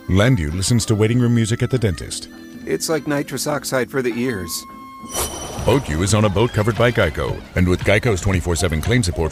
Landu listens to waiting room music at the dentist. It's like nitrous oxide for the ears. BoatU is on a boat covered by Geico. And with Geico's 24/7 claim support